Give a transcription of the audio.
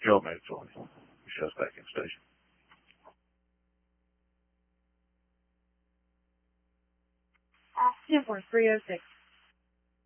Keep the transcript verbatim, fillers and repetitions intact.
Joe made it for me. He shuts back in station. Ten four three oh six.